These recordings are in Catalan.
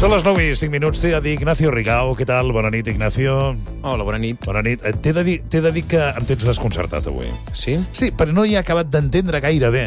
Són les 9:05. T'he de dir, Ignacio Rigau, què tal? Bona nit, Ignacio. Hola, bona nit. Bona nit. T'he de dir que em tens desconcertat avui. Sí? Sí, però no he acabat d'entendre gaire bé,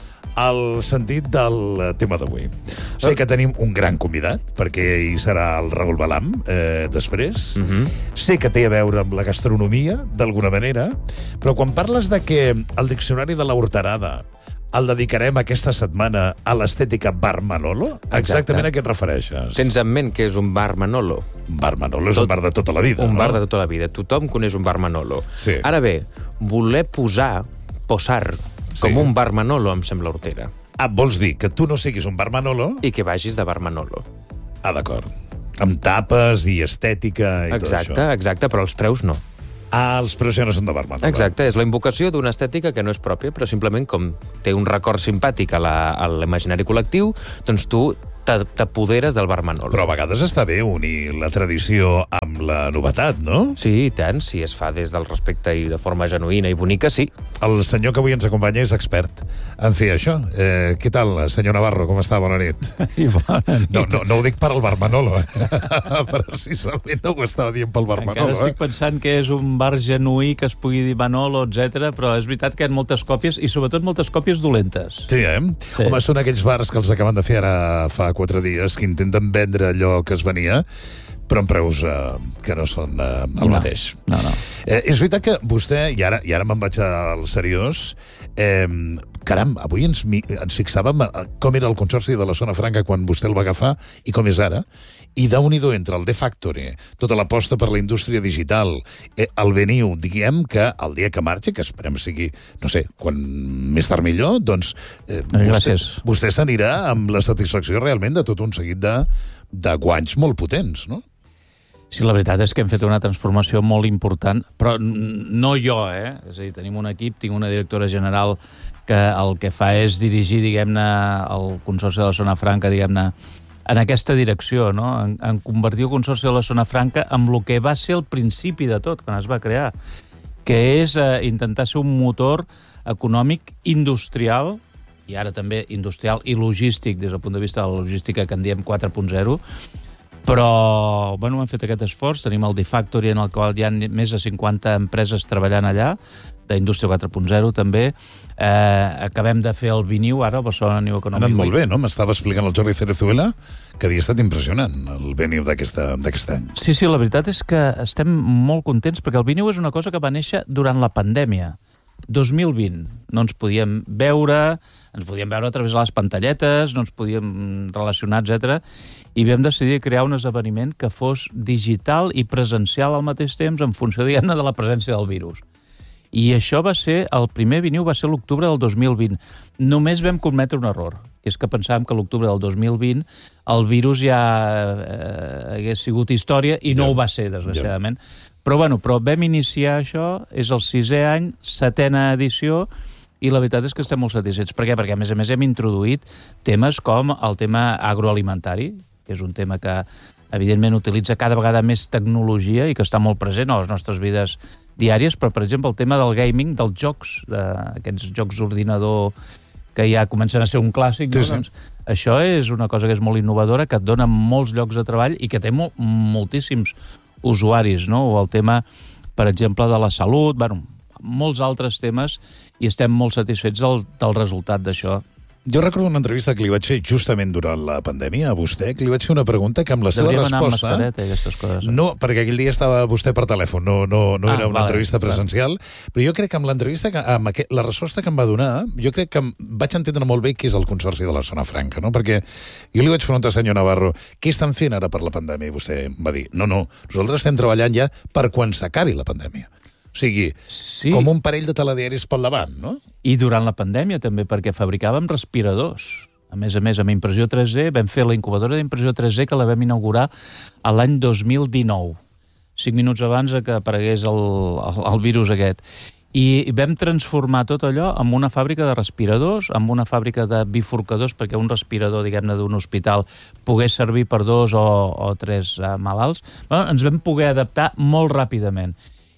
el sentit del tema d'avui. Sé que tenim un gran convidat, perquè hi serà el Raül Balam, després. Sé que té a veure amb la gastronomia, d'alguna manera, però quan parles de que el diccionari de la Horterada el dedicarem aquesta setmana a l'estètica bar Manolo, exactament a què et refereixes? Tens en ment que és un bar Manolo? Bar Manolo és un bar de tota la vida, Un no? bar de tota la vida. Tothom coneix un bar Manolo. Sí. Ara bé, voler posar com un bar Manolo em sembla hortera. Ah, vols dir que tu no siguis un bar Manolo? I que vagis de bar Manolo. Ah, d'acord. Amb tapes i estètica i tot això. Exacte, però els preus no. Ah, els preus ja no són de bar Manolo. Exacte, és la invocació d'una estètica que no és pròpia, però simplement com té un record simpàtic a l'imaginari col·lectiu, doncs tu t'apoderes del bar Manolo. Però a vegades està bé unir la tradició amb la novetat, no? Sí, i tant, si es fa des del respecte i de forma genuïna i bonica, sí. El senyor que avui ens acompanya és expert en fer això. Què tal, senyor Navarro? Com està? Bona nit. I bona nit. No ho dic per al bar Manolo, precisament no ho estava dient pel bar Manolo. Encara estic pensant que és un bar genuí que es pugui dir Manolo, etc. Però és veritat que hi ha moltes còpies, i sobretot moltes còpies dolentes. Sí, Sí. Home, són aquells bars que els acaben de fer ara fa 4 dies, que intenten vendre allò que es venia, però amb preus que no són el mateix. No. És veritat que vostè, i ara me'n vaig al seriós, caram, avui ens fixàvem com era el Consorci de la Zona Franca quan vostè el va agafar i com és ara, i déu-n'hi-do entre el The Factory, tota l'aposta per la indústria digital, el Veniu, diguem que el dia que marxi, que esperem sigui, no sé, quan més tard millor, doncs vostè s'anirà amb la satisfacció realment de tot un seguit de guanys molt potents, no? Sí, la veritat és que hem fet una transformació molt important, però no jo, És a dir, tenim un equip, tinc una directora general que el que fa és dirigir, diguem-ne, el Consorci de la Zona Franca, diguem-ne, en aquesta direcció, no? En convertir el Consorci de la Zona Franca en el que va ser el principi de tot, quan es va crear, que és intentar ser un motor econòmic industrial, i ara també industrial i logístic, des del punt de vista de la logística que en diem 4.0, però, bueno, hem fet aquest esforç. Tenim el The Factory, en el qual hi ha més de 50 empreses treballant allà, d'Indústria 4.0 també. Acabem de fer el Veniu, ara, el Barcelona New Economic Ha anat Week. molt bé, no? M'estava explicant el Jordi Cerezuela que havia estat impressionant, el Veniu d'aquest any. Sí, la veritat és que estem molt contents, perquè el Veniu és una cosa que va néixer durant la pandèmia. 2020. No ens podíem veure, a través de les pantalletes, no ens podíem relacionar, etc. I vam decidir crear un esdeveniment que fos digital i presencial al mateix temps, en funció, diguem-ne, de la presència del virus. I això va ser, el primer Veniu va ser l'octubre del 2020. Només vam cometre un error, que és que pensàvem que l'octubre del 2020 el virus ja hagués sigut història, i no ho va ser, desgraciadament. Però vam iniciar això, és el 6è any, 7a edició, i la veritat és que estem molt satisfets. Per què? Perquè, a més, hem introduït temes com el tema agroalimentari, que és un tema que, evidentment, utilitza cada vegada més tecnologia i que està molt present a les nostres vides diàries, però, per exemple, el tema del gaming, dels jocs, aquests jocs d'ordinador que ja comencen a ser un clàssic, no? Doncs això és una cosa que és molt innovadora, que et dona molts llocs de treball i que té moltíssims usuaris, no? O el tema, per exemple, de la salut, molts altres temes, i estem molt satisfets del resultat d'això. Jo recordo una entrevista que li vaig fer justament durant la pandèmia a vostè, que li vaig fer una pregunta que amb la seva resposta... Devríem anar amb mascareta i aquestes coses. No, perquè aquell dia estava vostè per telèfon, no era una entrevista presencial, però jo crec que amb l'entrevista, la resposta que em va donar, jo crec que vaig entendre molt bé què és el Consorci de la Zona Franca, no? Perquè jo li vaig preguntar, senyor Navarro, què estan fent ara per la pandèmia? I vostè va dir, no, nosaltres estem treballant ja per quan s'acabi la pandèmia. O sigui, com un parell de telediaris pel davant, no? I durant la pandèmia també, perquè fabricàvem respiradors. A més, amb impressió 3D, vam fer la incubadora d'impressió 3D que la vam inaugurar l'any 2019, 5 minuts abans que aparegués el virus aquest. I vam transformar tot allò en una fàbrica de respiradors, en una fàbrica de bifurcadors, perquè un respirador, diguem-ne, d'un hospital pogués servir per 2 o 3 malalts. Ens vam poder adaptar molt ràpidament.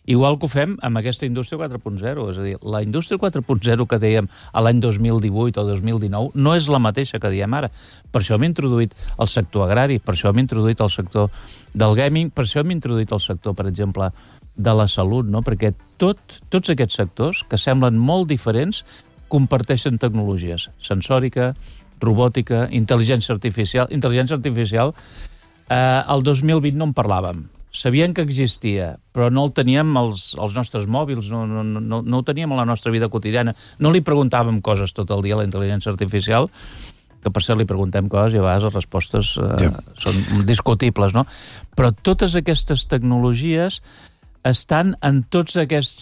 Igual que ho fem amb aquesta indústria 4.0. És a dir, la indústria 4.0 que dèiem a l'any 2018 o 2019 no és la mateixa que diem ara. Per això hem introduït el sector agrari, per això hem introduït el sector del gaming, per això hem introduït el sector, per exemple, de la salut, no? Perquè tots aquests sectors, que semblen molt diferents, comparteixen tecnologies. Sensòrica, robòtica, intel·ligència artificial. Intel·ligència artificial, el 2020 no en parlàvem. Sabien que existia, però no el teníem als nostres mòbils, no ho teníem a la nostra vida quotidiana. No li preguntàvem coses tot el dia a la intel·ligència artificial, que per cert li preguntem coses i a vegades les respostes són discutibles, no? Però totes aquestes tecnologies estan en tots aquests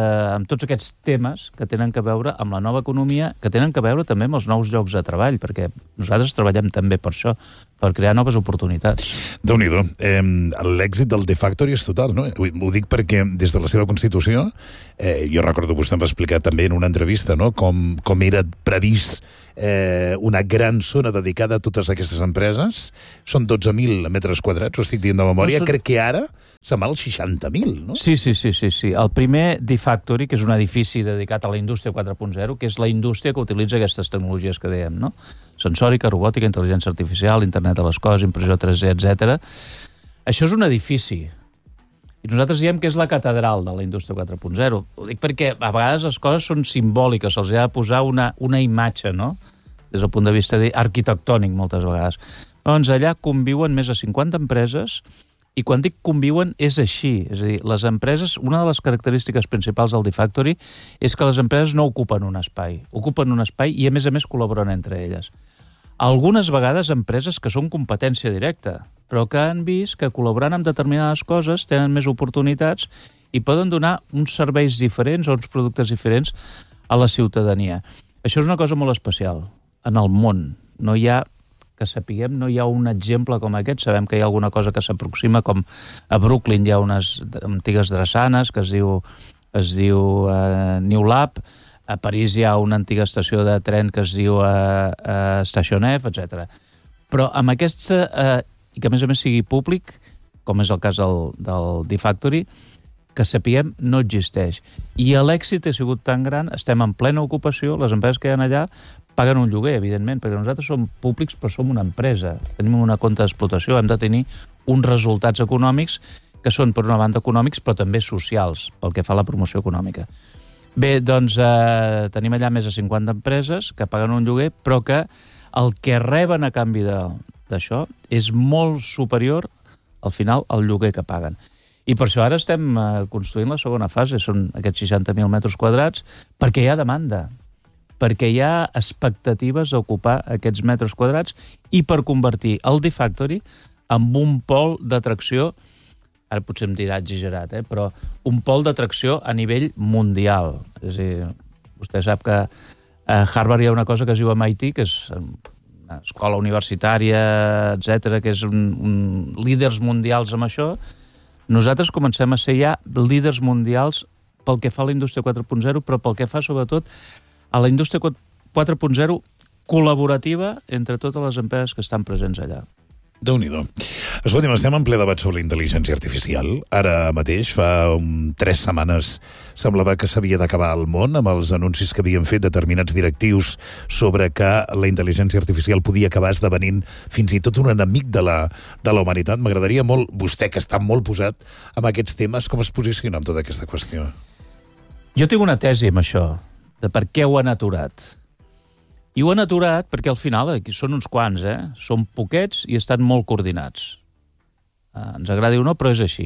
temes que tenen que veure amb la nova economia, que tenen que veure també amb els nous llocs de treball, perquè nosaltres treballem també per això, per crear noves oportunitats. Déu-n'hi-do. L'èxit del The Factory és total, no? Ho dic perquè des de la seva constitució, jo recordo, vostè em va explicar també en una entrevista, no?, com era previst una gran zona dedicada a totes aquestes empreses. Són 12.000 metres quadrats, ho estic dient de memòria. Crec que ara se'n va als 60.000, no? Sí. El primer The Factory, que és un edifici dedicat a la indústria 4.0, que és la indústria que utilitza aquestes tecnologies que dèiem, no? Sensòrica, robòtica, intel·ligència artificial, internet de les coses, impressió 3D, etc. Això és un edifici. I nosaltres diem que és la catedral de la indústria 4.0. Ho dic perquè a vegades les coses són simbòliques, se'ls ha de posar una imatge, no?, des del punt de vista arquitectònic, moltes vegades. Doncs allà conviuen més de 50 empreses, i quan dic conviuen és així. És a dir, les empreses, una de les característiques principals del The Factory és que les empreses no ocupen un espai. Ocupen un espai i, a més, col·laboren entre elles. Algunes vegades empreses que són competència directa, però que han vist que col·laborant amb determinades coses tenen més oportunitats i poden donar uns serveis diferents o uns productes diferents a la ciutadania. Això és una cosa molt especial. En el món no hi ha, que sapiguem, no hi ha un exemple com aquest. Sabem que hi ha alguna cosa que s'aproxima, com a Brooklyn hi ha unes antigues drassanes que es diu New Lab, a París hi ha una antiga estació de tren que es diu Station F, etc. Però amb aquesta, i que a més sigui públic, com és el cas del The Factory, que sapiguem no existeix. I l'èxit ha sigut tan gran, estem en plena ocupació, les empreses que hi ha allà paguen un lloguer, evidentment, perquè nosaltres som públics però som una empresa, tenim una compte d'explotació, hem de tenir uns resultats econòmics que són, per una banda, econòmics però també socials, pel que fa a la promoció econòmica. Bé, doncs tenim allà més de 50 empreses que paguen un lloguer, però que el que reben a canvi d'això és molt superior, al final, al lloguer que paguen. I per això ara estem construint la segona fase, són aquests 60.000 metres quadrats, perquè hi ha demanda, perquè hi ha expectatives d'ocupar aquests metres quadrats i per convertir el The Factory en un pol d'atracció, ara potser em dirà exagerat, però un pol d'atracció a nivell mundial. És a dir, vostè sap que a Harvard hi ha una cosa que es diu MIT, que és una escola universitària, etc., que és líders mundials amb això. Nosaltres comencem a ser ja líders mundials pel que fa a la indústria 4.0, però pel que fa sobretot a la indústria 4.0 col·laborativa entre totes les empreses que estan presents allà. Déu-n'hi-do. Escolti'm, estem en ple debat sobre la intel·ligència artificial. Ara mateix, fa 3 setmanes, semblava que s'havia d'acabar el món amb els anuncis que havien fet determinats directius sobre que la intel·ligència artificial podia acabar esdevenint fins i tot un enemic de la humanitat. M'agradaria molt, vostè que està molt posat en aquests temes, com es posiciona amb tota aquesta qüestió? Jo tinc una tesi amb això, de per què ho han aturat. I ho han aturat perquè al final, aquí són uns quants, són poquets i estan molt coordinats. Ens agradi o no, però és així.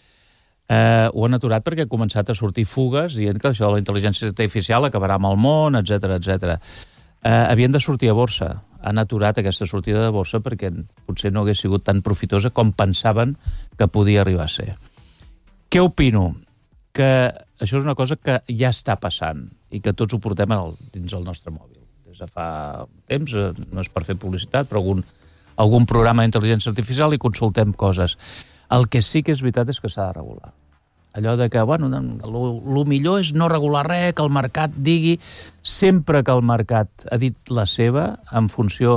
Ho han aturat perquè ha començat a sortir fugues dient que això de la intel·ligència artificial acabarà amb el món, etc. Havien de sortir a borsa. Han aturat aquesta sortida de borsa perquè potser no hagués sigut tan profitosa com pensaven que podia arribar a ser. Què opino? Que això és una cosa que ja està passant i que tots ho portem dins el nostre mòbil. Des de fa temps, no és per fer publicitat, però algun programa d'intel·ligència artificial i consultem coses. El que sí que és veritat és que s'ha de regular. Allò de que, bueno, el millor és no regular res, que el mercat digui, sempre que el mercat ha dit la seva, en funció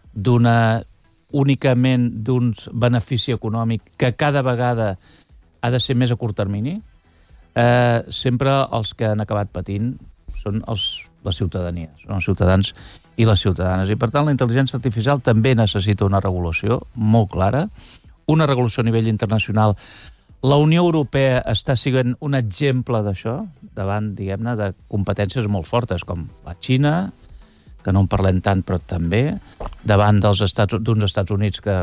únicament d'un benefici econòmic que cada vegada ha de ser més a curt termini, sempre els que han acabat patint són la ciutadania, són els ciutadans i les ciutadanes. I, per tant, la intel·ligència artificial també necessita una regulació molt clara, una regulació a nivell internacional. La Unió Europea està sent un exemple d'això, davant, diguem-ne, de competències molt fortes, com la Xina, que no en parlem tant, però també, davant d'uns Estats Units que...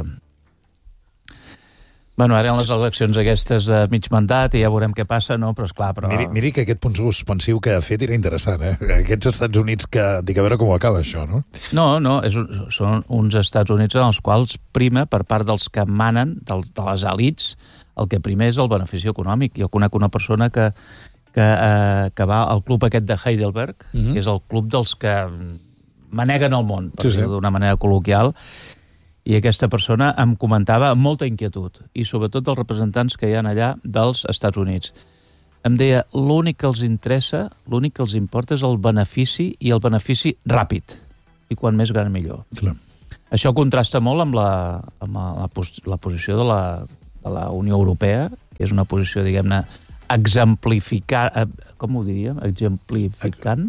Bueno, ara en les eleccions aquestes de mig mandat i ja veurem què passa, no? Però esclar, però... Miri que aquest punt suspensiu que ha fet era interessant, eh? Aquests Estats Units que... Dic, a veure com acaba això, no? No, són uns Estats Units en els quals prima, per part dels que manen, de les elits, el que primer és el benefici econòmic. Jo conec una persona que va al club aquest de Heidelberg, que és el club dels que maneguen el món, per dir-ho d'una manera col·loquial, i aquesta persona em comentava amb molta inquietud, i sobretot dels representants que hi ha allà dels Estats Units. Em deia, l'únic que els interessa, l'únic que els importa és el benefici, i el benefici ràpid, i quan més gran millor. Clar. Això contrasta molt amb la posició de la Unió Europea, que és una posició, diguem-ne, exemplificant, com ho diríem? Exemplificant,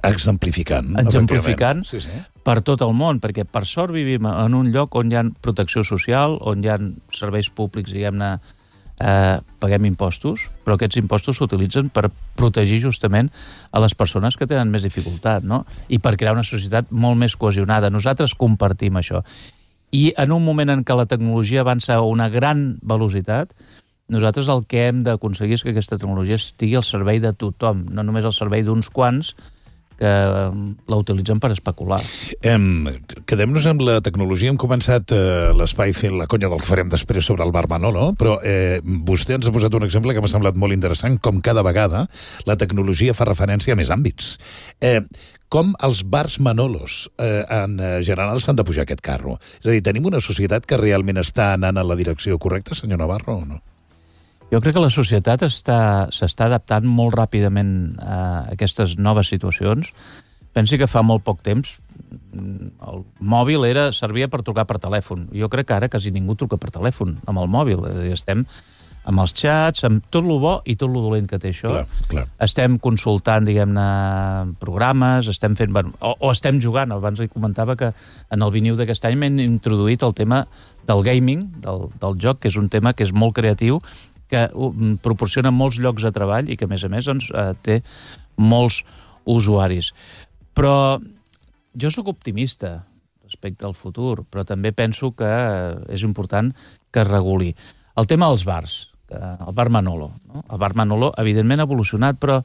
sí. Per tot el món, perquè per sort vivim en un lloc on hi ha protecció social, on hi ha serveis públics, diguem-ne, paguem impostos, però aquests impostos s'utilitzen per protegir justament a les persones que tenen més dificultat, no? I per crear una societat molt més cohesionada. Nosaltres compartim això. I en un moment en què la tecnologia avança a una gran velocitat, nosaltres el que hem d'aconseguir és que aquesta tecnologia estigui al servei de tothom, no només al servei d'uns quants que la utilitzen per especular. Quedem-nos amb la tecnologia. Hem començat l'espai fent la conya del que farem després sobre el bar Manolo, però vostè ens ha posat un exemple que m'ha semblat molt interessant, com cada vegada la tecnologia fa referència a més àmbits. Com els bars Manolos en general s'han de pujar aquest carro? És a dir, tenim una societat que realment està anant en la direcció correcta, senyor Navarro, o no? Jo crec que la societat s'està adaptant molt ràpidament a aquestes noves situacions. Pensi que fa molt poc temps el mòbil servia per trucar per telèfon. Jo crec que ara quasi ningú truca per telèfon amb el mòbil. Estem amb els xats, amb tot lo bo i tot lo dolent que té això. Clar. Estem consultant, diguem-ne, programes, estem fent... O estem jugant. Abans li comentava que en el Viniu d'aquest any m'hem introduït el tema del gaming, del joc, que és un tema que és molt creatiu, que proporciona molts llocs de treball i que, a més, doncs, té molts usuaris. Però jo sóc optimista respecte al futur, però també penso que és important que es reguli. El tema dels bars, el bar Manolo. No? El bar Manolo, evidentment, ha evolucionat, però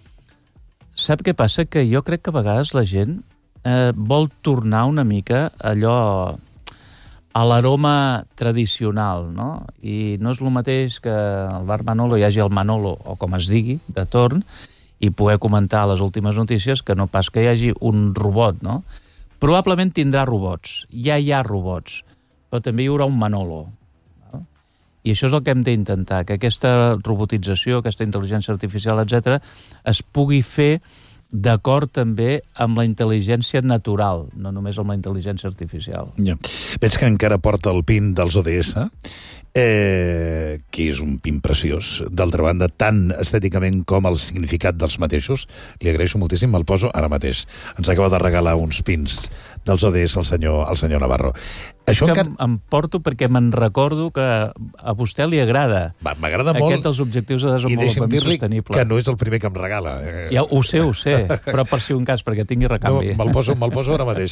sap què passa? Que jo crec que a vegades la gent vol tornar una mica allò a l'aroma tradicional, no? I no és el mateix que al bar Manolo hi hagi el Manolo, o com es digui, de torn, i poder comentar les últimes notícies, que no pas que hi hagi un robot, no? Probablement tindrà robots, ja hi ha robots, però també hi haurà un Manolo. No? I això és el que hem d'intentar, que aquesta robotització, aquesta intel·ligència artificial, etc., es pugui fer d'acord també amb la intel·ligència natural, no només amb la intel·ligència artificial. Ja. Veig que encara porta el pin dels ODS, que és un pin preciós. D'altra banda, tant estèticament com el significat dels mateixos. Li agraeixo moltíssim, me'l poso ara mateix. Ens acaba de regalar uns pins dels ODS al senyor Navarro. Això que em porto perquè me'n recordo que a vostè li agrada. M'agrada molt. Aquest dels objectius de desenvolupament sostenible. Que no és el primer que em regala. Ja ho sé, però per si un cas, perquè tingui recanvi. No, me'l poso ara mateix.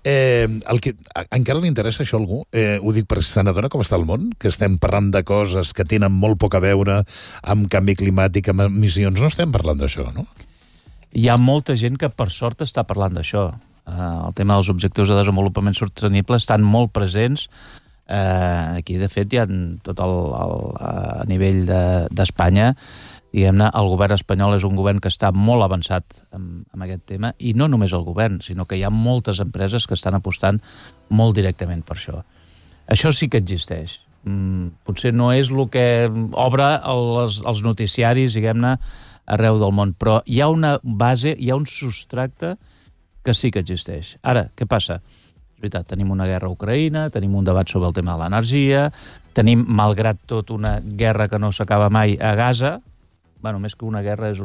Encara li interessa això a algú? Ho dic perquè se n'adona com està el món, que estem parlant de coses que tenen molt poc a veure amb canvi climàtic, amb emissions. No estem parlant d'això, no? Hi ha molta gent que, per sort, està parlant d'això. El tema dels objectius de desenvolupament sostenible estan molt presents. Aquí, de fet, hi ha tot a nivell d'Espanya, diguem-ne, el govern espanyol és un govern que està molt avançat en aquest tema, i no només el govern, sinó que hi ha moltes empreses que estan apostant molt directament per això. Això sí que existeix. Potser no és el que obre els noticiaris, diguem-ne, arreu del món, però hi ha una base, hi ha un substracte que sí que existeix. Ara, què passa? És veritat, tenim una guerra a Ucraïna, tenim un debat sobre el tema de l'energia, tenim, malgrat tot, una guerra que no s'acaba mai a Gaza, més que una guerra, és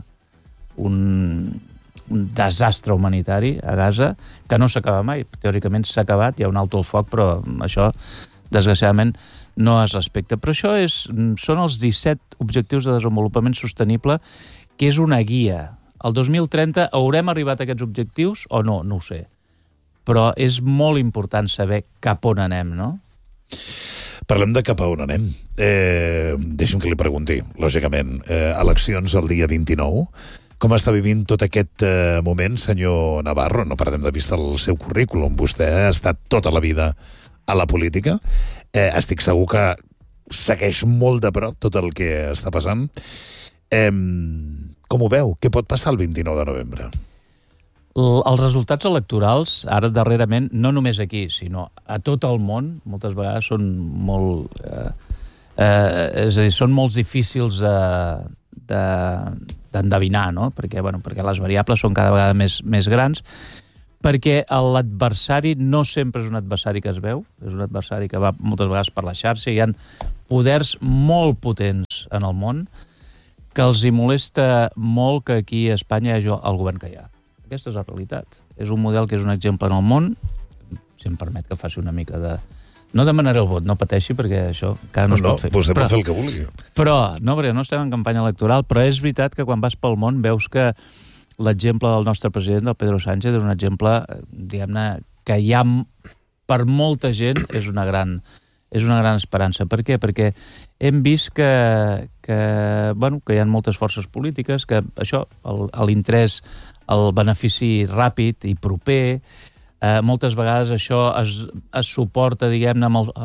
un desastre humanitari a Gaza, que no s'acaba mai. Teòricament s'ha acabat, hi ha un alto al foc, però això, desgraciadament, no es respecta. Però això són els 17 objectius de desenvolupament sostenible, que és una guia. El 2030 haurem arribat a aquests objectius o no? No ho sé. Però és molt important saber cap on anem, no? Parlem de cap a on anem. Deixi'm que li pregunti, lògicament. Eleccions el dia 29. Com està vivint tot aquest moment, senyor Navarro? No perdem de vista el seu currículum. Vostè ha estat tota la vida a la política. Estic segur que segueix molt de prop tot el que està passant. Com ho veu? Què pot passar el 29 de novembre? Els resultats electorals, ara darrerament, no només aquí, sinó a tot el món, moltes vegades són molt... és a dir, són molt difícils d'endevinar, no? Perquè les variables són cada vegada més grans, perquè l'adversari no sempre és un adversari que es veu, és un adversari que va moltes vegades per la xarxa, hi ha poders molt potents en el món, que els hi molesta molt que aquí a Espanya hi hagi el govern que hi ha. Aquesta és la realitat. És un model que és un exemple en el món, si em permet que faci una mica de... No demanaré el vot, no pateixi, perquè això encara no es pot fer. Vostè pot fer el que vulgui. Però, no, perquè no estem en campanya electoral, però és veritat que quan vas pel món veus que l'exemple del nostre president, del Pedro Sánchez, és un exemple, diguem-ne, que hi ha per molta gent és una gran esperança. Per què? Perquè hem vist que hi ha moltes forces polítiques, que això, l'interès, el benefici ràpid i proper, moltes vegades això es suporta, diguem-ne,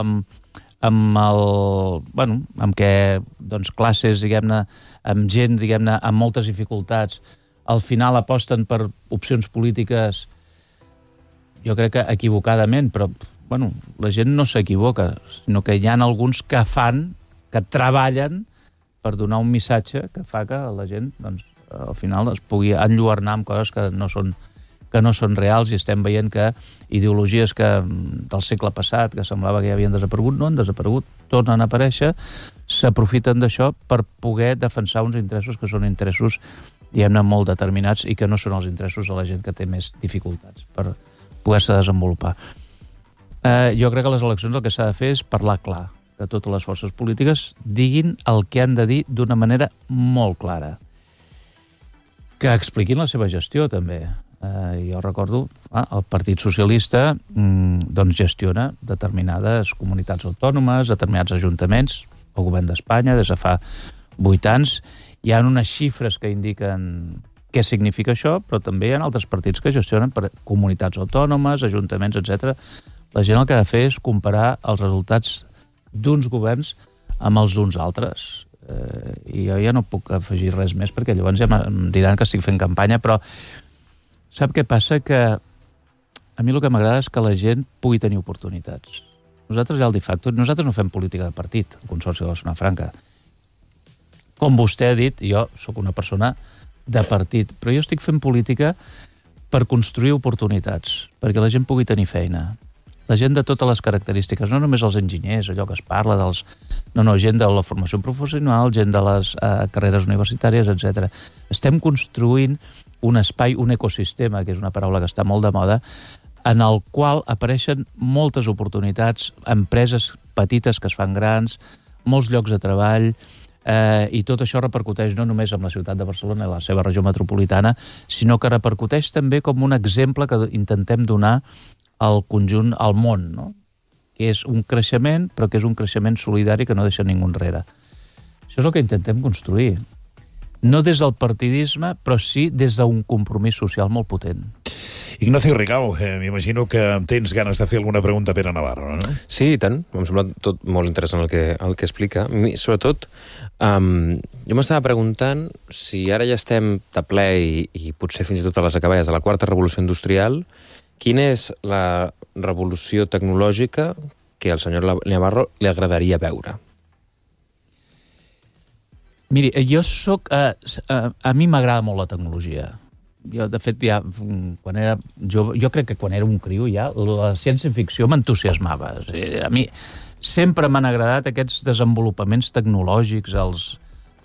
amb què classes, diguem-ne, amb gent, diguem-ne, amb moltes dificultats, al final aposten per opcions polítiques, jo crec que equivocadament, però la gent no s'equivoca, sinó que hi ha alguns que treballen per donar un missatge que fa que la gent, al final, es pugui enlluernar amb coses que no són reals, i estem veient que ideologies del segle passat, que semblava que ja havien desaparegut, no han desaparegut, tornen a aparèixer, s'aprofiten d'això per poder defensar uns interessos que són interessos, diguem-ne, molt determinats i que no són els interessos de la gent que té més dificultats per poder-se desenvolupar. Jo crec que les eleccions el que s'ha de fer és parlar clar, que totes les forces polítiques diguin el que han de dir d'una manera molt clara. Que expliquin la seva gestió, també. Jo recordo, el Partit Socialista gestiona determinades comunitats autònomes, determinats ajuntaments, el govern d'Espanya, des de fa 8 anys. Hi ha unes xifres que indiquen què significa això, però també hi ha altres partits que gestionen per comunitats autònomes, ajuntaments, etc. La gent el que ha de fer és comparar els resultats d'uns governs amb els d'uns altres. I jo ja no puc afegir res més, perquè llavors ja em diran que estic fent campanya, però sap què passa? Que a mi el que m'agrada és que la gent pugui tenir oportunitats. Nosaltres ja el de facto, nosaltres no fem política de partit, el Consorci de la Zona Franca. Com vostè ha dit, jo sóc una persona de partit, però jo estic fent política per construir oportunitats, perquè la gent pugui tenir feina. La gent de totes les característiques, no només els enginyers, allò que es parla dels... No, gent de la formació professional, gent de les carreres universitàries, etc. Estem construint un espai, un ecosistema, que és una paraula que està molt de moda, en el qual apareixen moltes oportunitats, empreses petites que es fan grans, molts llocs de treball, i tot això repercuteix no només en la ciutat de Barcelona i la seva regió metropolitana, sinó que repercuteix també com un exemple que intentem donar al conjunt, al món, no? Que és un creixement, però que és un creixement solidari que no deixa ningú enrere. Això és el que intentem construir. No des del partidisme, però sí des d'un compromís social molt potent. Ignacio Rigau, m'imagino que tens ganes de fer alguna pregunta a Pere Navarro, no? Sí, i tant. Em sembla tot molt interessant el que explica. Sobretot, jo m'estava preguntant si ara ja estem de ple i potser fins i tot a les acaballes de la quarta revolució industrial, quina és la revolució tecnològica que al senyor Navarro li agradaria veure? Miri, jo soc... a mi m'agrada molt la tecnologia. Jo, de fet, ja, quan era jove, jo crec que quan era un criu ja, la ciència-ficció m'entusiasmava. A mi sempre m'han agradat aquests desenvolupaments tecnològics,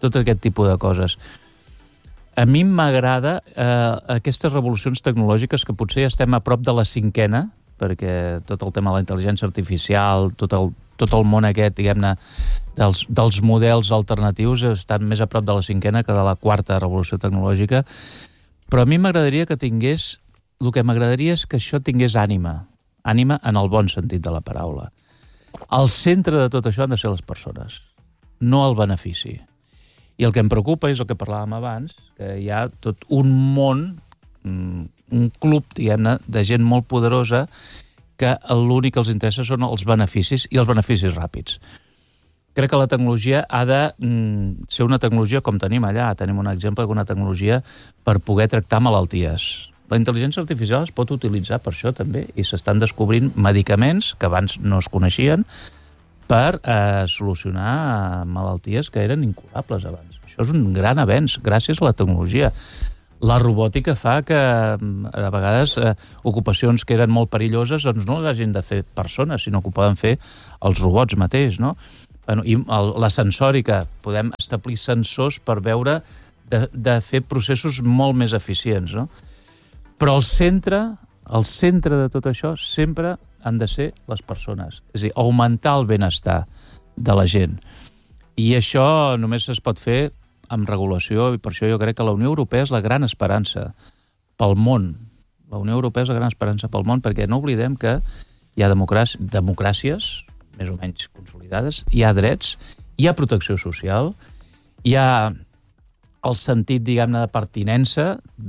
tot aquest tipus de coses. A mi m'agrada aquestes revolucions tecnològiques que potser ja estem a prop de la 5ª, perquè tot el tema de la intel·ligència artificial, tot el món aquest, diguem-ne, dels models alternatius estan més a prop de la 5ª que de la 4ª revolució tecnològica, però a mi m'agradaria que tingués, el que m'agradaria és que això tingués ànima en el bon sentit de la paraula. Al centre de tot això han de ser les persones, no el benefici. I el que em preocupa és el que parlàvem abans, que hi ha tot un món, un club, diguem-ne, de gent molt poderosa que l'únic que els interessa són els beneficis i els beneficis ràpids. Crec que la tecnologia ha de ser una tecnologia com tenim allà. Tenim un exemple d'una tecnologia per poder tractar malalties. La intel·ligència artificial es pot utilitzar per això també i s'estan descobrint medicaments que abans no es coneixien per solucionar malalties que eren incurables abans. Això és un gran avenç gràcies a la tecnologia. La robòtica fa que, a vegades, ocupacions que eren molt perilloses doncs no les hagin de fer persones, sinó que ho poden fer els robots mateix, no? Bueno, i la sensòrica, podem establir sensors per veure de fer processos molt més eficients, no? Però el centre de tot això sempre han de ser les persones. És a dir, augmentar el benestar de la gent. I això només es pot fer amb regulació, i per això jo crec que la Unió Europea és la gran esperança pel món. La Unió Europea és la gran esperança pel món, perquè no oblidem que hi ha democràcies, més o menys consolidades, hi ha drets, hi ha protecció social, hi ha el sentit, diguem-ne, de pertinença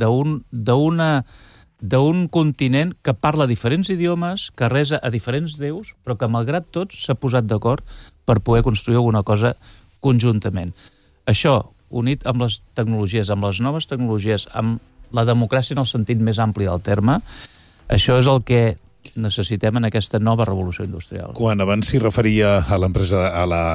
d'un continent que parla diferents idiomes, que resa a diferents déus, però que, malgrat tot, s'ha posat d'acord per poder construir alguna cosa conjuntament. Això, unit amb les tecnologies, amb les noves tecnologies, amb la democràcia en el sentit més ampli del terme, això és el que necessitem en aquesta nova revolució industrial. Quan abans s'hi referia a l'empresa,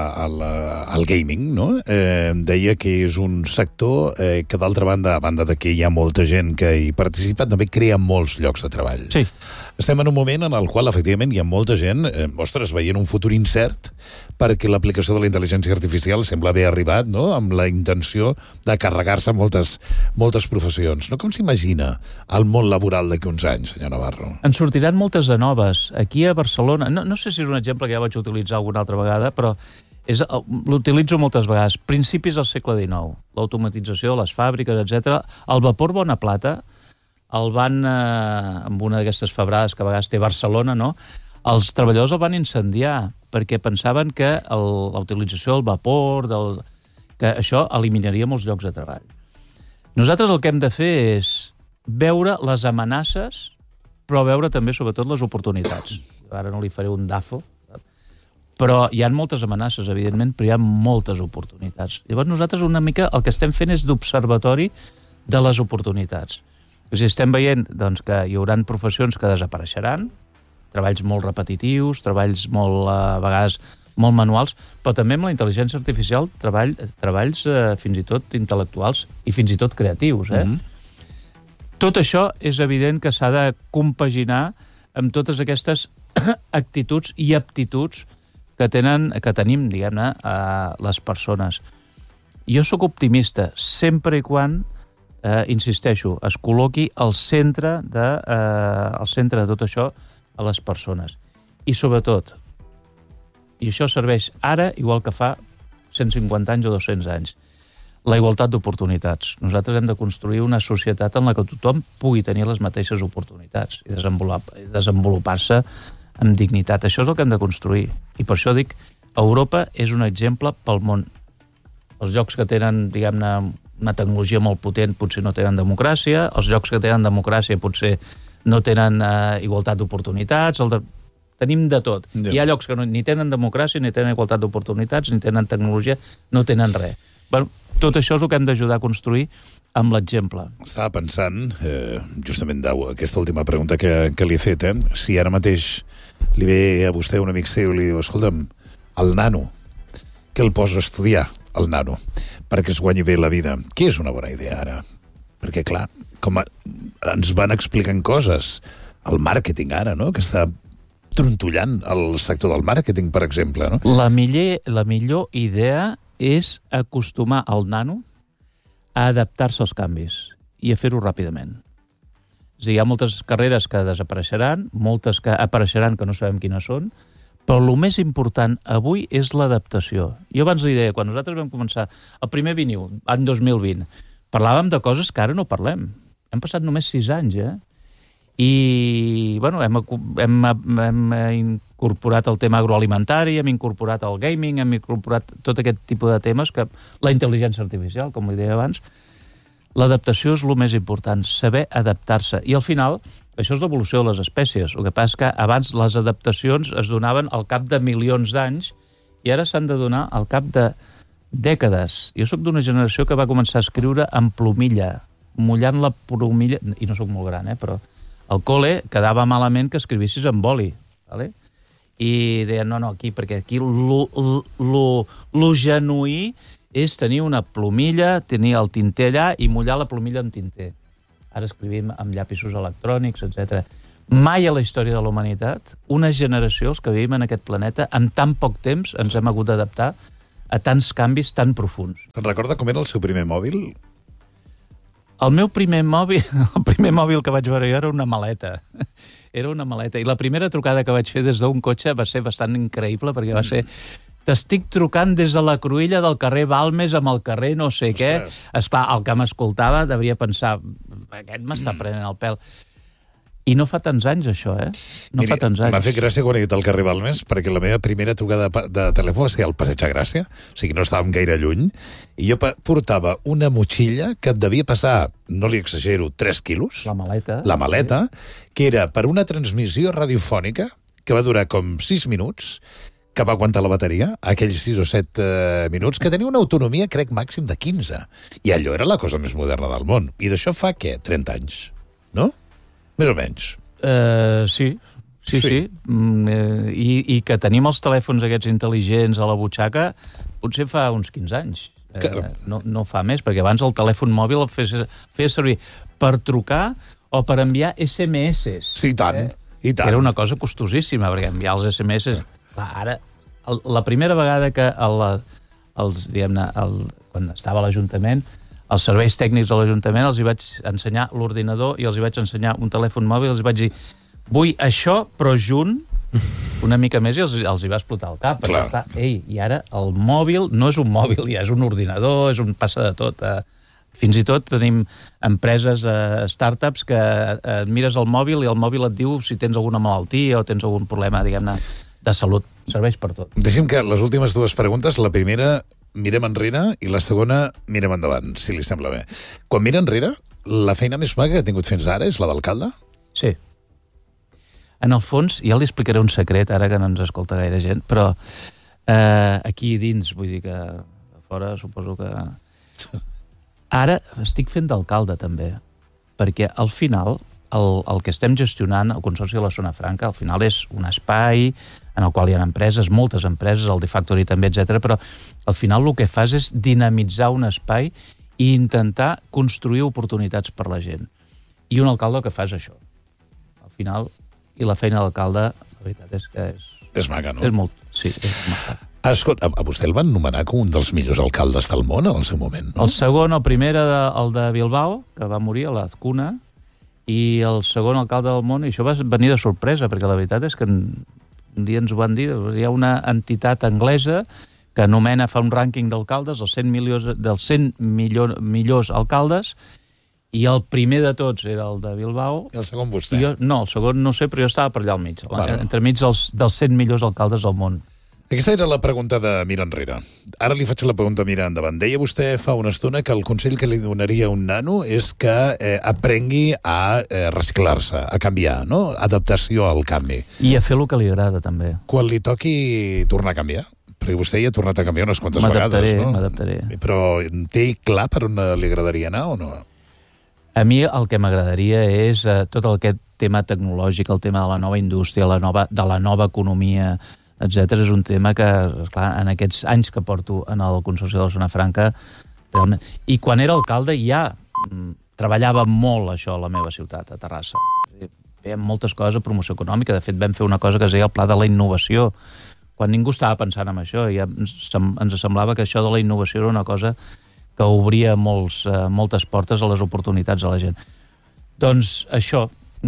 al gaming, no? Deia que és un sector que, d'altra banda, a banda de que hi ha molta gent que hi participa, també crea molts llocs de treball. Sí. Estem en un moment en el qual, efectivament, hi ha molta gent, veient un futur incert, perquè l'aplicació de la intel·ligència artificial sembla haver arribat, no?, amb la intenció de carregar-se moltes professions. No? Com s'imagina el món laboral d'aquí uns anys, senyor Navarro? En sortiran moltes de noves. Aquí a Barcelona, no sé si és un exemple que ja vaig utilitzar alguna altra vegada, però l'utilitzo moltes vegades. Principis del segle XIX, l'automatització de les fàbriques, etc. El vapor Bona Plata el van, amb una d'aquestes febrades que a vegades té Barcelona, no?, els treballadors el van incendiar perquè pensaven que la utilització del vapor, que això eliminaria molts llocs de treball. Nosaltres el que hem de fer és veure les amenaces, però veure també, sobretot, les oportunitats. Ara no li faré un dafo, però hi ha moltes amenaces, evidentment, però hi ha moltes oportunitats. Llavors nosaltres una mica el que estem fent és d'observatori de les oportunitats. O sigui, estem veient doncs, que hi haurà professions que desapareixeran, treballs molt repetitius, treballs molt, a vegades molt manuals, però també amb la intel·ligència artificial treballs fins i tot intel·lectuals i fins i tot creatius. Tot això és evident que s'ha de compaginar amb totes aquestes actituds i aptituds que tenim, diguem-ne, les persones. Jo sóc optimista, sempre i quan, insisteixo, es col·loqui al centre de tot això a les persones. I sobretot, i això serveix ara igual que fa 150 anys o 200 anys, la igualtat d'oportunitats. Nosaltres hem de construir una societat en la que tothom pugui tenir les mateixes oportunitats i desenvolupar-se amb dignitat. Això és el que hem de construir. I per això dic, Europa és un exemple pel món. Els llocs que tenen, diguem-ne, una tecnologia molt potent potser no tenen democràcia, els llocs que tenen democràcia potser no tenen igualtat d'oportunitats, tenim de tot. Hi ha llocs que ni tenen democràcia, ni tenen igualtat d'oportunitats, ni tenen tecnologia, no tenen res. Bueno, tot això és el que hem d'ajudar a construir amb l'exemple. Estava pensant, justament aquesta última pregunta que li he fet, si ara mateix li ve a vostè un amic seu i li diu, escolta'm, el nano, què el posa a estudiar, el nano, perquè es guanyi bé la vida? Què és una bona idea ara? Perquè, clar, com ens van explicant coses, el màrqueting ara, no?, que està trontollant el sector del màrqueting, per exemple, no? La millor idea és acostumar el nano a adaptar-se als canvis i a fer-ho ràpidament. És a dir, hi ha moltes carreres que desapareixeran, moltes que apareixeran que no sabem quines són, però el més important avui és l'adaptació. Jo abans li deia, quan nosaltres vam començar el primer Viniu, any 2020, parlàvem de coses que ara no parlem. Hem passat només 6 anys, I, bueno, hem incorporat el tema agroalimentari, hem incorporat el gaming, hem incorporat tot aquest tipus de temes, que la intel·ligència artificial, com li deia abans. L'adaptació és el més important, saber adaptar-se. I al final, això és l'evolució de les espècies. El que passa és que abans les adaptacions es donaven al cap de milions d'anys i ara s'han de donar al cap de dècades. Jo sóc d'una generació que va començar a escriure en plomilla, mullant la plomilla, i no sóc molt gran, però al col·le quedava malament que escrivissis en boli, ¿vale? I deien, no, aquí, perquè aquí lo genuí és tenir una plomilla, tenir el tinter allà i mullar la plomilla en tinter. Ara escrivim amb llapisos electrònics, etc. Mai a la història de la humanitat, una generació, els que vivim en aquest planeta, en tan poc temps ens hem hagut d'adaptar a tants canvis tan profuns. Te'n recorda com era el seu primer mòbil? El meu primer mòbil, el primer mòbil que vaig veure jo era una maleta. Era una maleta. I la primera trucada que vaig fer des d'un cotxe va ser bastant increïble, perquè va ser... T'estic trucant des de la cruïlla del carrer Balmes amb el carrer no sé què. Esclar, el que m'escoltava devia pensar, aquest m'està prenent el pèl. I no fa tants anys, això, No fa tants anys. M'ha fet gràcia quan he dit el carrer Balmes, perquè la meva primera trucada de telèfon va ser al Passeig de Gràcia, o sigui, no estàvem gaire lluny, i jo portava una motxilla que et devia passar, no li exagero, 3 quilos. La maleta. La maleta, que era per una transmissió radiofònica que va durar com 6 minuts, que va aguantar la bateria, aquells 6 o 7 minuts, que tenia una autonomia, crec, màxim de 15. I allò era la cosa més moderna del món. I d'això fa, què? 30 anys, no? Més o menys. Sí. I que tenim els telèfons aquests intel·ligents a la butxaca potser fa uns 15 anys. No fa més, perquè abans el telèfon mòbil el feia servir per trucar o per enviar SMS. Sí, i tant. Era una cosa costosíssima, perquè enviar els SMS... Ara, la primera vegada que quan estava a l'Ajuntament, els serveis tècnics de l'Ajuntament els hi vaig ensenyar l'ordinador i els hi vaig ensenyar un telèfon mòbil i els hi vaig dir, vull això, però junt, una mica més, i els hi va explotar el cap. I ara el mòbil no és un mòbil, ja és un ordinador, passa de tot. Fins i tot tenim empreses, startups, que mires el mòbil i el mòbil et diu si tens alguna malaltia o tens algun problema, diguem-ne, de salut. Serveix per tot. Deixem que les últimes 2 preguntes, la primera mirem enrere i la segona mirem endavant, si li sembla bé. Quan mira enrere, la feina més maca que ha tingut fins ara és la d'alcalde? Sí. En el fons, ja li explicaré un secret, ara que no ens escolta gaire gent, però aquí dins, vull dir que a fora suposo que... Ara estic fent d'alcalde, també, perquè al final el que estem gestionant, el Consorci de la Zona Franca, al final és un espai en el qual hi ha empreses, moltes empreses, el De Factory també, etc. Però al final el que fas és dinamitzar un espai i intentar construir oportunitats per la gent. I un alcalde el que fa és això. Al final, i la feina d'alcalde, la veritat és que és... És maca, no? És molt, sí, és maca. Escolta, a vostè el van nomenar com un dels millors alcaldes del món en el seu moment, no? El segon, el primer era el de Bilbao, que va morir a l'Azcuna, i el segon alcalde del món, i això va venir de sorpresa, perquè la veritat és que un dia ens ho van dir, hi ha una entitat anglesa que anomena, fa un rànquing d'alcaldes, dels 100 millors alcaldes, i el primer de tots era el de Bilbao. I el segon vostè? No, el segon no sé, però jo estava per allà al mig, entremig dels 100 millors alcaldes del món. Aquesta era la pregunta de mirar enrere. Ara li faig la pregunta de mirar endavant. Deia vostè fa una estona que el consell que li donaria a un nano és que aprengui a reciclar-se, a canviar, no? Adaptació al canvi. I a fer el que li agrada, també. Quan li toqui tornar a canviar? Perquè vostè ja ha tornat a canviar unes quantes vegades, no? M'adaptaré. Però té clar per on li agradaria anar o no? A mi el que m'agradaria és tot aquest tema tecnològic, el tema de la nova indústria, de la nova economia, etc. És un tema que, esclar, en aquests anys que porto en el Consorci de la Zona Franca, realment... I quan era alcalde ja treballava molt això a la meva ciutat, a Terrassa. Fèiem moltes coses a promoció econòmica. De fet, vam fer una cosa que es deia el Pla de la Innovació, quan ningú estava pensant en això, ja ens semblava que això de la innovació era una cosa que obria moltes portes a les oportunitats a la gent. Doncs això,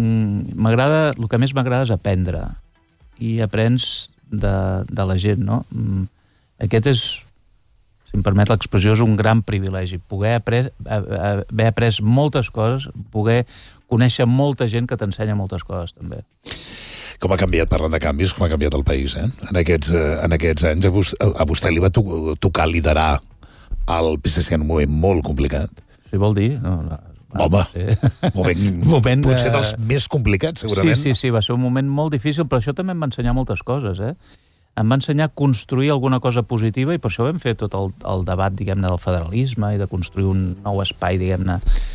el que més m'agrada és aprendre, i aprens de la gent, no? Aquest és, si em permet l'expressió, és un gran privilegi, poder haver après moltes coses, poder conèixer molta gent que t'ensenya moltes coses, també. Com ha canviat, parlant de canvis, com ha canviat el país, En aquests anys a vostè li va tocar liderar el PSC en un moment molt complicat. Si vol dir... Home, moment potser dels més complicats, segurament. Sí, va ser un moment molt difícil, però això també em va ensenyar moltes coses, Em va ensenyar a construir alguna cosa positiva, i per això vam fer tot el debat, diguem-ne, del federalisme i de construir un nou espai, diguem-ne.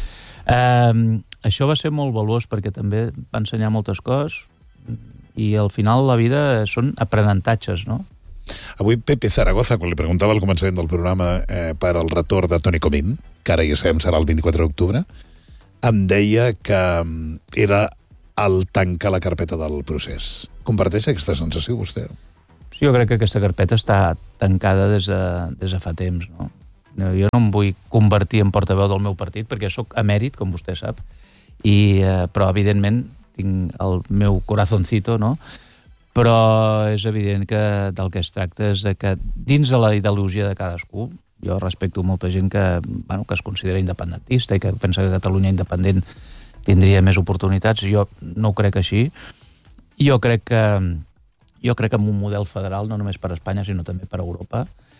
Això va ser molt valuós perquè també va ensenyar moltes coses, i al final la vida són aprenentatges, no? Avui Pepe Zaragoza, quan li preguntava al començament del programa per al retorn de Toni Comín, que ara ja sabem serà el 24 d'octubre, em deia que era el tancar la carpeta del procés. Comparteix aquesta sensació, vostè? Jo crec que aquesta carpeta està tancada des de fa temps, no? Jo no em vull convertir en portaveu del meu partit, perquè sóc emèrit, com vostè sap, però evidentment tinc el meu corazoncito, no? Però és evident que del que es tracta és que dins de la ideologia de cadascú, jo respecto molta gent que es considera independentista i que pensa que Catalunya independent tindria més oportunitats. Jo no ho crec així. Jo crec que en un model federal, no només per a Espanya, sinó també per a Europa,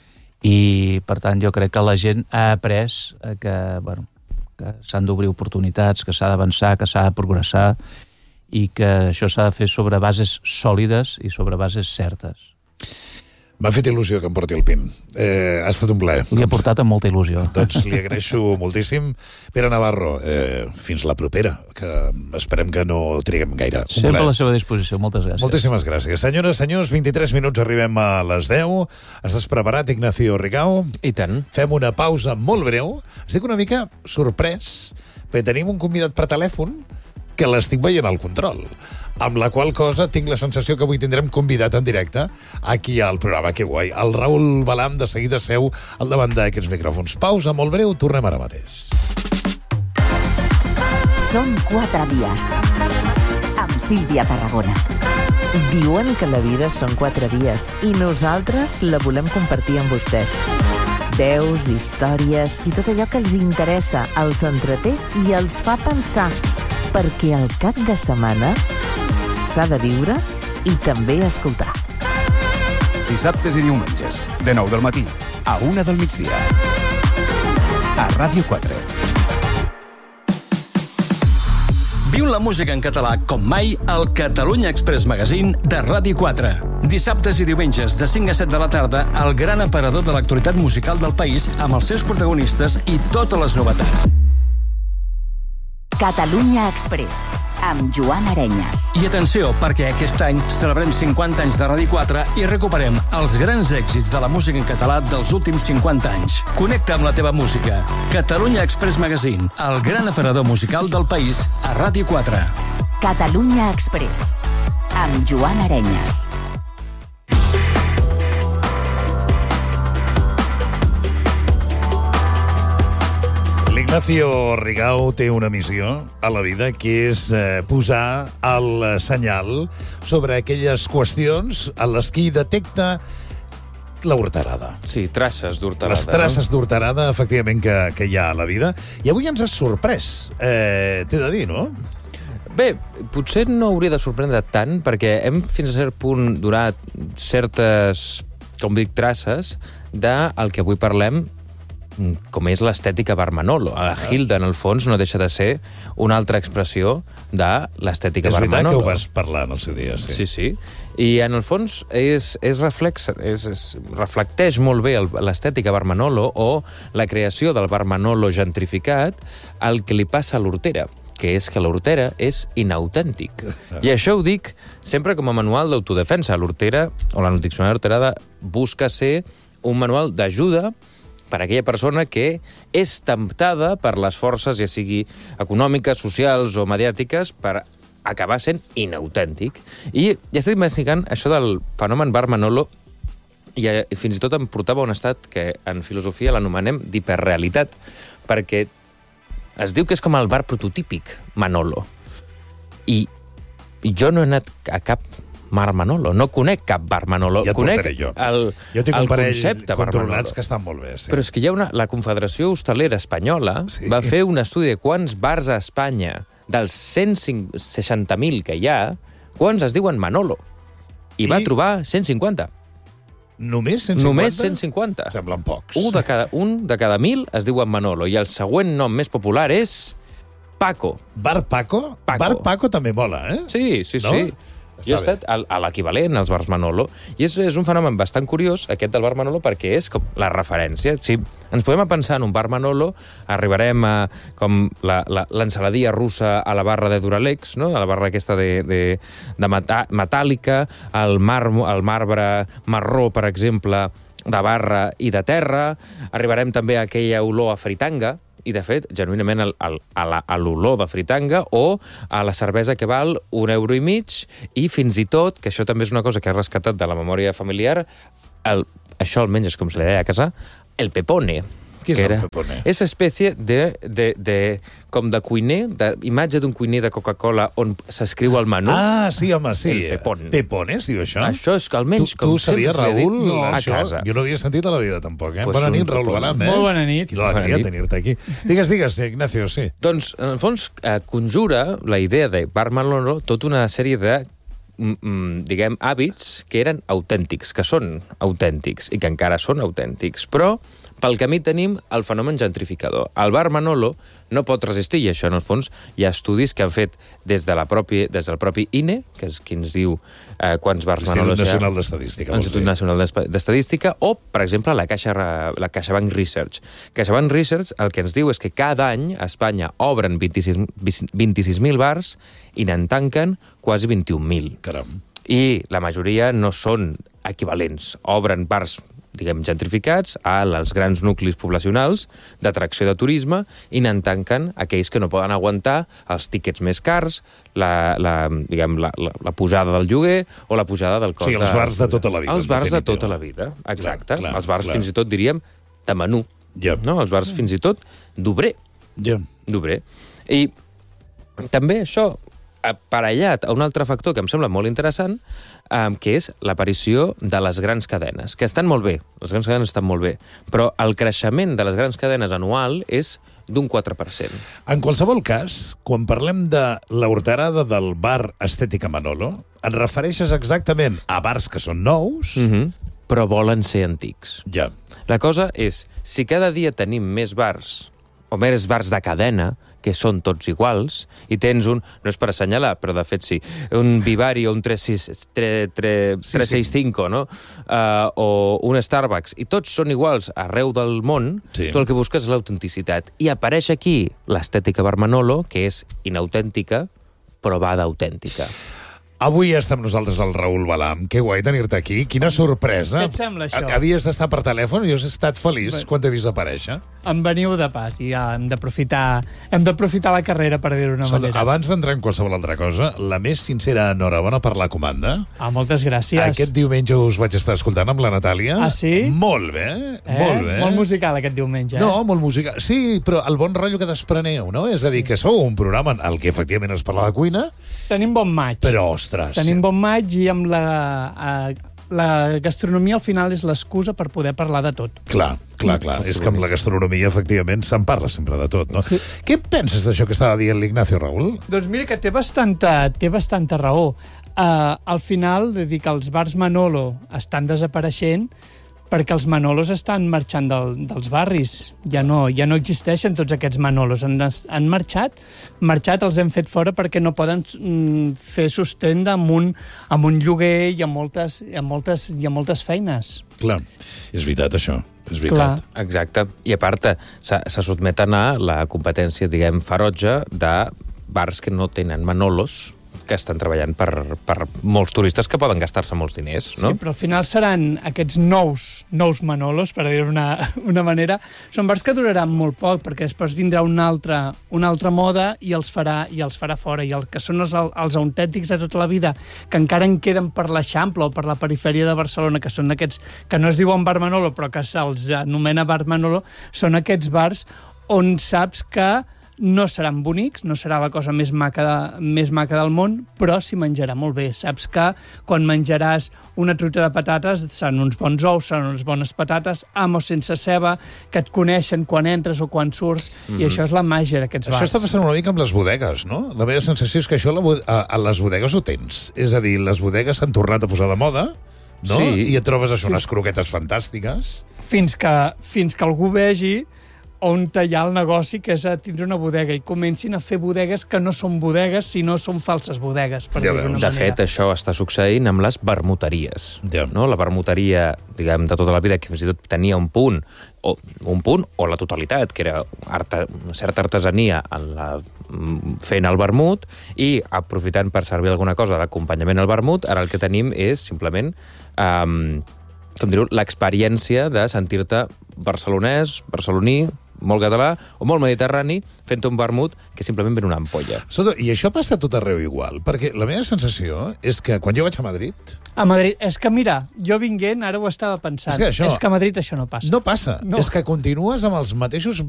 i per tant jo crec que la gent ha après que s'han d'obrir oportunitats, que s'ha d'avançar, que s'ha de progressar, i que això s'ha de fer sobre bases sòlides i sobre bases certes. M'ha fet il·lusió que em porti el PIN. Ha estat un plaer. Li ha portat amb molta il·lusió. Doncs li agraeixo moltíssim. Pere Navarro, fins la propera, que esperem que no triguem gaire. Sempre a la seva disposició. Moltes gràcies. Moltíssimes gràcies. Senyores, senyors, 23 minuts, arribem a les 10. Estàs preparat, Ignacio Rigau? I tant. Fem una pausa molt breu. Estic una mica sorprès, perquè tenim un convidat per telèfon que l'estic veient al control, amb la qual cosa tinc la sensació que avui tindrem convidat en directe aquí al programa. Que guai. El Raül Balam de seguida seu al davant d'aquests micròfons. Pausa molt breu, tornem ara mateix. Són 4 dies amb Sílvia Tarragona. Diuen que la vida són 4 dies i nosaltres la volem compartir amb vostès. Veus, històries i tot allò que els interessa, els entreté i els fa pensar, perquè el cap de setmana s'ha de viure i també escoltar. Dissabtes i diumenges, de 9 del matí a 1 del migdia. A Ràdio 4. Viu la música en català com mai al Catalunya Express Magazine de Ràdio 4. Dissabtes i diumenges de 5 a 7 de la tarda, el gran aparador de l'actualitat musical del país amb els seus protagonistes i totes les novetats. Catalunya Express, amb Joan Arenyes. I atenció, perquè aquest any celebrem 50 anys de Ràdio 4 i recuperem els grans èxits de la música en català dels últims 50 anys. Connecta amb la teva música. Catalunya Express Magazine, el gran aparador musical del país a Ràdio 4. Catalunya Express, amb Joan Arenyes. L'Ignacio Rigau té una missió a la vida, que és posar el senyal sobre aquelles qüestions en les que hi detecta la horterada. Sí, traces d'horterada. Les traces d'horterada, efectivament, que hi ha a la vida. I avui ens has sorprès, t'he de dir, no? Bé, potser no hauria de sorprendre tant, perquè hem fins a cert punt donat certes, com dic, traces del que avui parlem, com és l'estètica Bar Manolo. La Hilda, en el fons, no deixa de ser una altra expressió de l'estètica Bar Manolo. És veritat que ho vas parlar en el seu dia, sí. Sí. I en el fons reflecteix molt bé l'estètica Bar Manolo o la creació del Bar Manolo gentrificat el que li passa a l'Hortera, que és que l'Hortera és inautèntic. I això ho dic sempre com a manual d'autodefensa. L'Hortera, o la Diccionari Horterada, busca ser un manual d'ajuda per a aquella persona que és temptada per les forces, ja sigui econòmiques, socials o mediàtiques, per acabar sent inautèntic. I ja estic investigant això del fenomen Bar Manolo i fins i tot em portava a un estat que en filosofia l'anomenem d'hiperrealitat, perquè es diu que és com el bar prototípic Manolo. I jo no he anat a cap bar Manolo, no conec cap bar Manolo. Ja et conec portaré jo. El tinc un parell concepte bar Manolo. controlats que estan molt bé. Sí. Però és que hi ha la Confederació Hostalera Espanyola va fer un estudi de quants bars a Espanya, dels 160.000 que hi ha, quants es diuen Manolo. I va trobar 150. Només 150? Només 150. Semblen pocs. Un de cada 1.000 es diuen Manolo, i el següent nom més popular és Paco. Bar Paco? Paco. Bar Paco també mola, eh? Sí. No? Jo he estat a l'equivalent als bars Manolo, i és un fenomen bastant curiós, aquest del bar Manolo, perquè és com la referència. Si ens podem pensar en un bar Manolo, arribarem a com l'ensaladia russa a la barra de Duralex, no? A la barra aquesta de metàl·lica, el marbre marró, per exemple, de barra i de terra. Arribarem també a aquella olor a fritanga, i, de fet, genuïnament a l'olor de fritanga, o a la cervesa que val €1,50, i fins i tot, que això també és una cosa que he rescatat de la memòria familiar, això almenys és com se li deia a casa, el pepone. Què és el pepone? És espècie com de cuiner, imatge d'un cuiner de Coca-Cola on s'escriu el menú. Ah, sí, home, sí. El pepón. Pepone, es diu això? Això és que almenys, tu sabies, Raül, no, a això? casa. Jo no havia sentit a la vida, tampoc, eh? Pues Bona nit, Raül Balam, eh? Molt bona nit. Quina alegria tenir-te aquí. Digues, Ignacio, sí. Doncs, en el fons, conjura la idea de bar Manolo tota una sèrie de diguem, hàbits que eren autèntics, que són autèntics i que encara són autèntics, però pel camí tenim el fenomen gentrificador. El bar Manolo no pot resistir, i això, en el fons, hi ha estudis que han fet des del propi INE, que és qui ens diu quants bars Manolo hi ha. Institut Nacional d'Estadística. Institut Nacional d'Estadística, o, per exemple, la CaixaBank Research. CaixaBank Research el que ens diu és que cada any a Espanya obren 26.000 bars i n'en tanquen quasi 21.000. Caram. I la majoria no són equivalents. Obren bars, diguem, gentrificats als grans nuclis poblacionals d'atracció de turisme, i n'en tanquen aquells que no poden aguantar els tíquets més cars, la pujada del lloguer o la pujada del cost. Sí, els bars de tota la vida. Els bars de tota la vida, exacte. Clar, els bars, fins i tot, diríem, de menú. No? Els bars, fins i tot, d'obrer. D'obrer. I també això, aparellat a un altre factor que em sembla molt interessant, que és l'aparició de les grans cadenes, que estan molt bé, les grans cadenes estan molt bé, però el creixement de les grans cadenes anual és d'un 4%. En qualsevol cas, quan parlem de l'horterada del bar Estètica Manolo, et refereixes exactament a bars que són nous, però volen ser antics. Ja. La cosa és, si cada dia tenim més bars, o més bars de cadena, que són tots iguals, i tens no és per assenyalar, però de fet sí, un Vivari o un 365, no? O un Starbucks, i tots són iguals arreu del món, tu el que busques és l'autenticitat. I apareix aquí l'estètica bar Manolo, que és inautèntica, però va d'autèntica. Avui està amb nosaltres el Raül Balam. Que guai tenir-te aquí. Quina sorpresa. Què et sembla, això? Havies d'estar per telèfon i jo he estat feliç quan t'he vist aparèixer. Em veniu de pas i ja hem d'aprofitar la carrera, per dir-ho d'una manera. Abans d'entrar en qualsevol altra cosa, la més sincera enhorabona per la comanda. Moltes gràcies. Aquest diumenge us vaig estar escoltant amb la Natàlia. Ah, sí? Molt bé, molt bé. Molt musical aquest diumenge, No, molt musical. Sí, però el bon rotllo que despreneu, no? És a dir, que sou un programa en el que efectivament es parla de cuina. Tenim bon maig. Però, ostres... Tenim bon maig i amb la gastronomia al final és l'excusa per poder parlar de tot. Clar. És que amb la gastronomia, efectivament, se'n parla sempre de tot, no? Sí. Què penses d'això que estava dient l'Ignacio, Raül? Doncs mira que té bastanta raó. Al final, de dir que els bars Manolo estan desapareixent perquè els Manolos estan marxant dels barris. Ja no existeixen tots aquests Manolos. Han marxat, els hem fet fora perquè no poden fer sostén amb un lloguer i amb moltes feines. Clar, és veritat, això. És veritat. Exacte. I a part, se sotmeten a la competència, diguem, ferotge de bars que no tenen Manolos, que estan treballant per molts turistes que poden gastar-se molts diners, no? Sí, però al final seran aquests nous Manolos, per dir-ho una manera. Són bars que duraran molt poc, perquè després vindrà una altra moda i els farà fora. I el que són els autèntics de tota la vida, que encara en queden per l'Eixample o per la perifèria de Barcelona, que són d'aquests que no es diuen Bar Manolo, però que se'ls anomena Bar Manolo, són aquests bars on saps que no seran bonics, no serà la cosa més maca del món, però s'hi menjarà molt bé. Saps que quan menjaràs una truita de patates seran uns bons ous, seran unes bones patates, amb o sense ceba, que et coneixen quan entres o quan surts, i això és la màgia d'aquests bars. Això està passant una mica amb les bodegues, no? La meva sensació és que això a les bodegues ho tens. És a dir, les bodegues s'han tornat a posar de moda, no? Sí. I et trobes això, unes croquetes fantàstiques. Fins que algú vegi on hi ha el negoci, que és a tindre una bodega, i comencin a fer bodegues que no són bodegues, sinó són falses bodegues, per dir-ho d'una De manera. fet, això està succeint amb les vermuteries. Ja. No? La vermuteria, diguem, de tota la vida, que fins i tot tenia un punt o la totalitat, que era una certa artesania fent el vermut, i aprofitant per servir alguna cosa d'acompanyament al vermut, ara el que tenim és simplement com dir-ho, l'experiència de sentir-te barcelonès, barceloní, molt català o molt mediterrani, fent un vermut que simplement ven una ampolla. I això passa a tot arreu igual, perquè la meva sensació és que quan jo vaig a Madrid... A Madrid, és que mira, jo vinguent, ara ho estava pensant, és que a Madrid això no passa. No passa, No. és que continues amb els mateixos